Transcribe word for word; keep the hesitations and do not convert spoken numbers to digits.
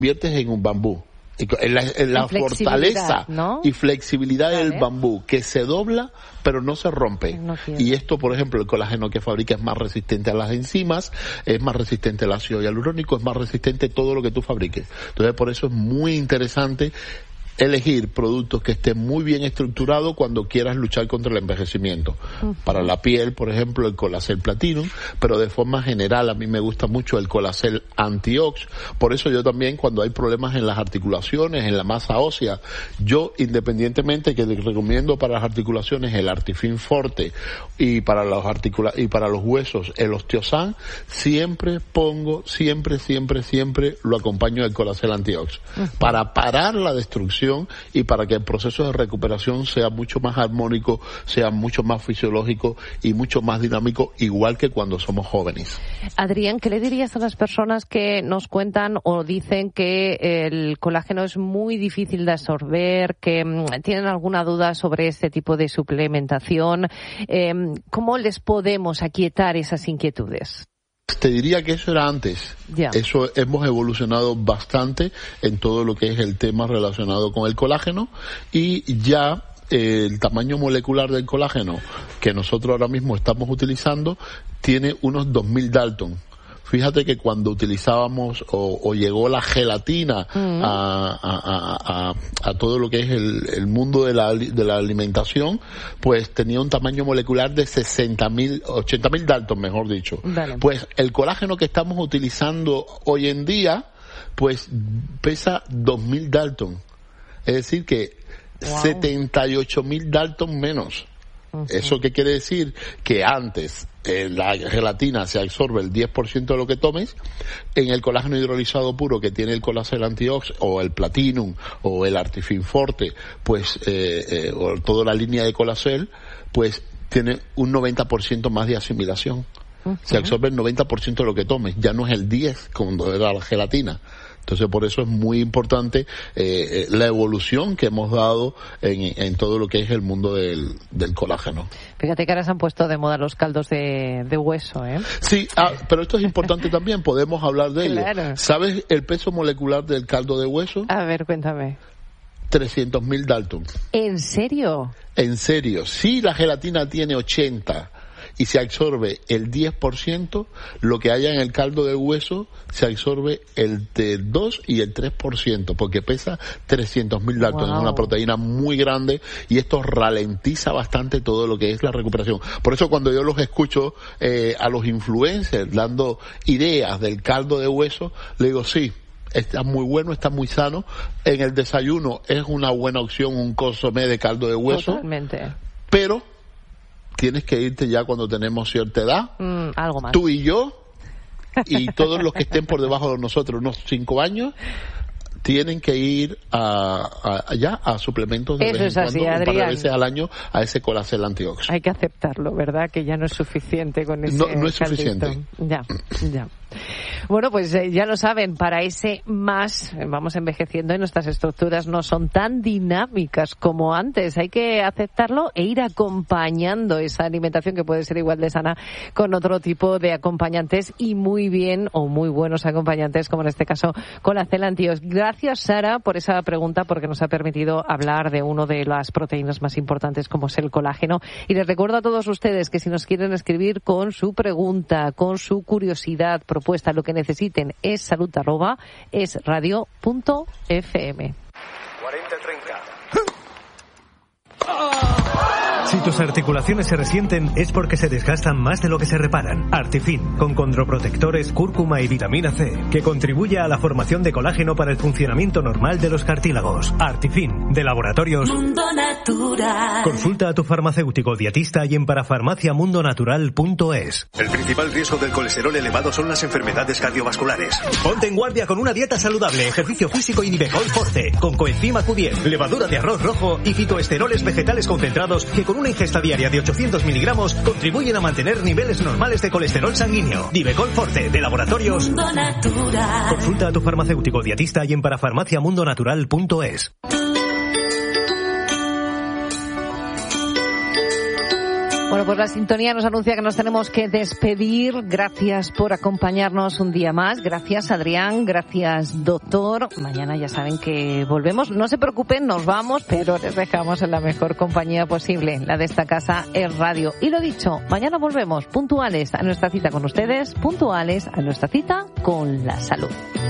conviertes en un bambú. En la, en la fortaleza, ¿no?, y flexibilidad vale. del bambú, que se dobla pero no se rompe. No y esto, por ejemplo, el colágeno que fabrica es más resistente a las enzimas, es más resistente al ácido hialurónico, es más resistente a todo lo que tú fabriques. Entonces, por eso es muy interesante elegir productos que estén muy bien estructurados cuando quieras luchar contra el envejecimiento. Uh-huh. Para la piel, por ejemplo, el Colacel Platinum, pero de forma general a mí me gusta mucho el Colacel Antiox. Por eso yo también, cuando hay problemas en las articulaciones, en la masa ósea, yo independientemente que recomiendo para las articulaciones el Artifin Forte y para los articula- y para los huesos el Osteosan, siempre pongo, siempre, siempre, siempre lo acompaño del Colacel Antiox. Uh-huh. Para parar la destrucción y para que el proceso de recuperación sea mucho más armónico, sea mucho más fisiológico y mucho más dinámico, igual que cuando somos jóvenes. Adrián, ¿qué le dirías a las personas que nos cuentan o dicen que el colágeno es muy difícil de absorber, que mmm, tienen alguna duda sobre este tipo de suplementación? Eh, ¿Cómo les podemos aquietar esas inquietudes? Te diría que eso era antes. Yeah. Eso hemos evolucionado bastante en todo lo que es el tema relacionado con el colágeno y ya eh, el tamaño molecular del colágeno que nosotros ahora mismo estamos utilizando tiene unos dos mil Dalton. Fíjate que cuando utilizábamos o, o llegó la gelatina mm. a, a, a, a todo lo que es el, el mundo de la, de la alimentación, pues tenía un tamaño molecular de sesenta mil, ochenta mil Dalton, mejor dicho. Vale. Pues el colágeno que estamos utilizando hoy en día, pues pesa dos mil Dalton. Es decir que wow. setenta y ocho mil Dalton menos. Uh-huh. ¿Eso qué quiere decir? Que antes eh, la gelatina se absorbe el diez por ciento de lo que tomes. En el colágeno hidrolizado puro que tiene el Colacel Antiox o el Platinum o el Artifin Forte, pues eh, eh, o toda la línea de Colacel, pues tiene un noventa por ciento más de asimilación. Uh-huh. Se absorbe el noventa por ciento de lo que tomes, ya no es el diez como era la gelatina. Entonces, por eso es muy importante eh, la evolución que hemos dado en, en todo lo que es el mundo del, del colágeno. Fíjate que ahora se han puesto de moda los caldos de, de hueso, ¿eh? Sí, ah, pero esto es importante también, podemos hablar de claro. ello. ¿Sabes el peso molecular del caldo de hueso? A ver, cuéntame. trescientos mil Dalton. ¿En serio? En serio. Si la gelatina tiene ochenta y se absorbe el diez por ciento, lo que haya en el caldo de hueso se absorbe el de dos y el tres por ciento, porque pesa trescientos mil Dalton. Wow. Es una proteína muy grande y esto ralentiza bastante todo lo que es la recuperación. Por eso cuando yo los escucho eh, a los influencers dando ideas del caldo de hueso, le digo sí, está muy bueno, está muy sano. En el desayuno es una buena opción un consomé de caldo de hueso. Totalmente. Pero tienes que irte ya cuando tenemos cierta edad. Mm, algo más. Tú y yo, y todos los que estén por debajo de nosotros, unos cinco años, tienen que ir a, a, allá a suplementos de Eso vez en es así, cuando, Adrián. un par de veces al año a ese Colacel Antiox. Hay que aceptarlo, ¿verdad? Que ya no es suficiente con ese No, no es caldito. suficiente. Ya, ya. Bueno, pues eh, ya lo saben, para ese más, vamos envejeciendo y nuestras estructuras no son tan dinámicas como antes. Hay que aceptarlo e ir acompañando esa alimentación que puede ser igual de sana con otro tipo de acompañantes y muy bien o muy buenos acompañantes, como en este caso Colacel Antiox. Gracias, Sara, por esa pregunta, porque nos ha permitido hablar de uno de las proteínas más importantes como es el colágeno. Y les recuerdo a todos ustedes que si nos quieren escribir con su pregunta, con su curiosidad, propuesta, lo que necesiten, es salud arroba es radio punto f m. cuarenta treinta. Si tus articulaciones se resienten es porque se desgastan más de lo que se reparan. Artifin, con condroprotectores, cúrcuma y vitamina C, que contribuye a la formación de colágeno para el funcionamiento normal de los cartílagos. Artifin, de Laboratorios Mundo Natural. Consulta a tu farmacéutico dietista y en parafarmacia mundo natural punto es. El principal riesgo del colesterol elevado son las enfermedades cardiovasculares. Ponte en guardia con una dieta saludable, ejercicio físico y Nivecol Forte, con coenzima Q diez, levadura de arroz rojo y fitoesteroles vegetales concentrados que con una ingesta diaria de ochocientos miligramos contribuyen a mantener niveles normales de colesterol sanguíneo. Nivecol Forte, de Laboratorios Mundo Natural. Consulta a tu farmacéutico dietista y en parafarmacia mundo natural punto es. Bueno, Bueno, pues la sintonía nos anuncia que nos tenemos que despedir. Gracias por acompañarnos un día más. Gracias, Adrián. Gracias, doctor. Mañana ya saben que volvemos. No se preocupen, nos vamos, pero les dejamos en la mejor compañía posible. La de esta casa es radio. Y lo dicho, mañana volvemos puntuales a nuestra cita con ustedes, puntuales a nuestra cita con la salud.